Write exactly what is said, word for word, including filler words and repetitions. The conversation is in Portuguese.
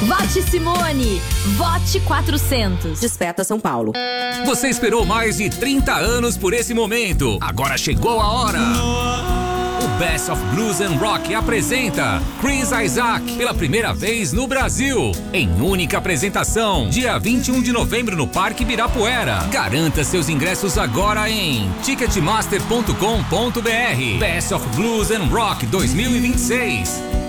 Vote Simone. Vote quatrocentos. Desperta São Paulo. Você esperou mais de trinta anos por esse momento. Agora chegou a hora. O Best of Blues and Rock apresenta Chris Isaak pela primeira vez no Brasil, em única apresentação, dia vinte e um de novembro no Parque Ibirapuera. Garanta seus ingressos agora em ticketmaster ponto com ponto br. Best of Blues and Rock dois mil e vinte e seis.